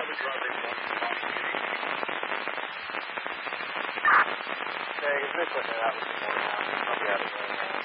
probably drive in one spot. Yeah, he's been putting it out with some more now. I'll be out of there now.